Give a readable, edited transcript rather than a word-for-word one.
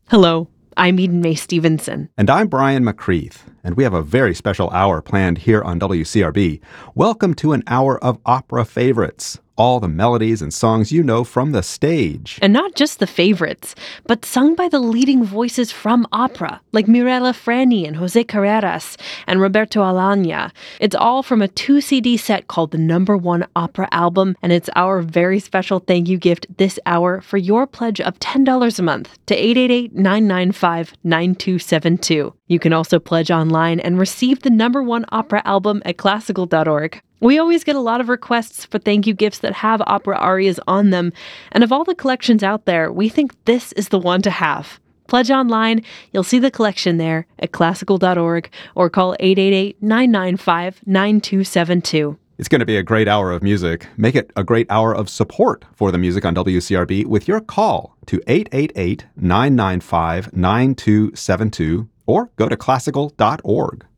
Hello, I'm Eden Mae Stevenson. And I'm Brian McCreath, and we have a very special hour planned here on WCRB. Welcome to an hour of opera favorites, all the melodies and songs you know from the stage. And not just the favorites, but sung by the leading voices from opera, like Mirella Freni and Jose Carreras and Roberto Alagna. It's all from a 2-CD set called the #1 Opera Album, and it's our very special thank you gift this hour for your pledge of $10 a month to 888-995-9272. You can also pledge online and receive the #1 Opera Album at classical.org. We always get a lot of requests for thank you gifts that have opera arias on them, and of all the collections out there, we think this is the one to have. Pledge online, you'll see the collection there at classical.org, or call 888-995-9272. It's going to be a great hour of music. Make it a great hour of support for the music on WCRB with your call to 888-995-9272, or go to classical.org.